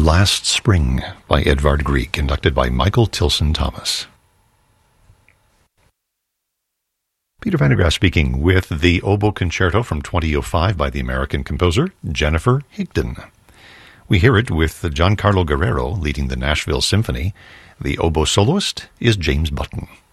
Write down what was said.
Last Spring by Edvard Grieg, conducted by Michael Tilson Thomas. Peter Van der Graaf speaking with the Oboe Concerto from 2005 by the American composer Jennifer Higdon. We hear it with Giancarlo Guerrero leading the Nashville Symphony. The oboe soloist is James Button.